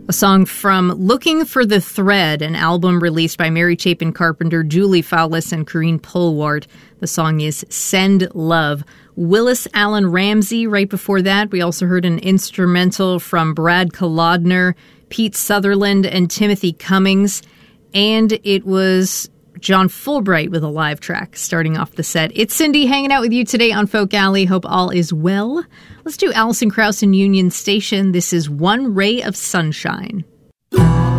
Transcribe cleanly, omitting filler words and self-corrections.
A song from Looking for the Thread, an album released by Mary Chapin Carpenter, Julie Fowlis, and Corinne Polwart. The song is Send Love. Willis Allen Ramsey right before that. We also heard an instrumental from Brad Kolodner, Pete Sutherland, and Timothy Cummings. And it was John Fulbright with a live track starting off the set. It's Cindy hanging out with you today on Folk Alley. Hope all is well. Let's do Alison Krauss and Union Station. This is One Ray of Sunshine.